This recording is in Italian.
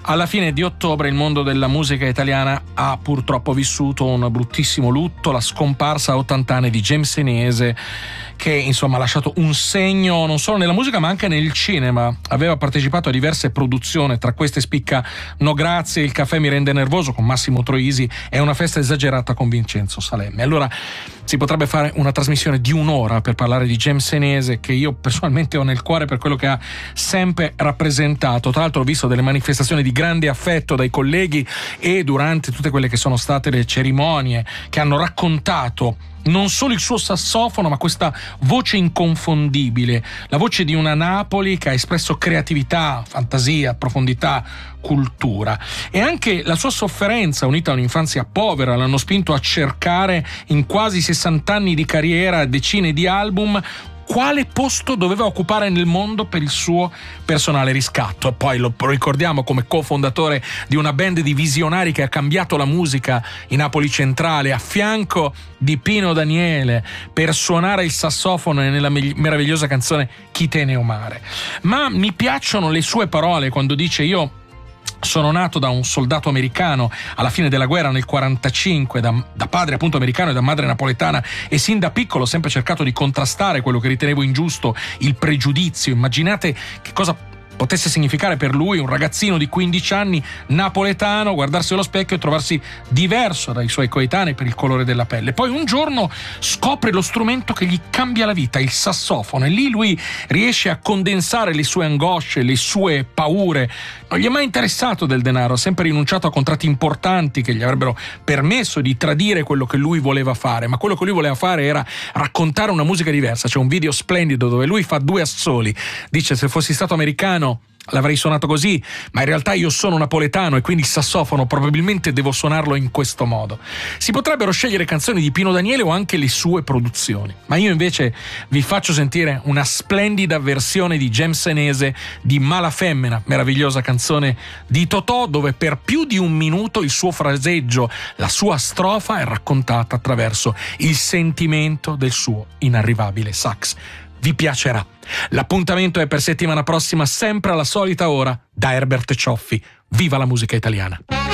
Alla fine di ottobre il mondo della musica italiana ha purtroppo vissuto un bruttissimo lutto, la scomparsa a 80 anni di James Senese, che insomma ha lasciato un segno non solo nella musica ma anche nel cinema. Aveva partecipato a diverse produzioni, tra queste spicca No Grazie, Il caffè mi rende nervoso con Massimo Troisi e Una festa esagerata con Vincenzo Salemme. Allora si potrebbe fare una trasmissione di un'ora per parlare di James Senese, che io personalmente ho nel cuore per quello che ha sempre rappresentato. Tra l'altro ho visto delle manifestazioni di grande affetto dai colleghi e durante tutte quelle che sono state le cerimonie che hanno raccontato non solo il suo sassofono ma questa voce inconfondibile, la voce di una Napoli che ha espresso creatività, fantasia, profondità, cultura, e anche la sua sofferenza unita a un'infanzia povera l'hanno spinto a cercare in quasi 60 anni di carriera, decine di album, quale posto doveva occupare nel mondo per il suo personale riscatto. Poi lo ricordiamo come cofondatore di una band di visionari che ha cambiato la musica in Napoli centrale, a fianco di Pino Daniele, per suonare il sassofono nella meravigliosa canzone Chi te ne omare. Ma mi piacciono le sue parole quando dice: io sono nato da un soldato americano alla fine della guerra nel 45, da padre appunto americano e da madre napoletana, e sin da piccolo ho sempre cercato di contrastare quello che ritenevo ingiusto, il pregiudizio. Immaginate che cosa potesse significare per lui, un ragazzino di 15 anni napoletano, guardarsi allo specchio e trovarsi diverso dai suoi coetanei per il colore della pelle. Poi un giorno scopre lo strumento che gli cambia la vita, il sassofono, e lì lui riesce a condensare le sue angosce, le sue paure. Non gli è mai interessato del denaro, ha sempre rinunciato a contratti importanti che gli avrebbero permesso di tradire quello che lui voleva fare, ma quello che lui voleva fare era raccontare una musica diversa. C'è un video splendido dove lui fa 2 assoli, dice: se fossi stato americano l'avrei suonato così, ma in realtà io sono napoletano e quindi il sassofono probabilmente devo suonarlo in questo modo. Si potrebbero scegliere canzoni di Pino Daniele o anche le sue produzioni, ma io invece vi faccio sentire una splendida versione di James Senese di Mala Femmina, meravigliosa canzone di Totò, dove per più di 1 minuto il suo fraseggio, la sua strofa è raccontata attraverso il sentimento del suo inarrivabile sax. Vi piacerà. L'appuntamento è per settimana prossima, sempre alla solita ora, da Herbert Cioffi. Viva la musica italiana!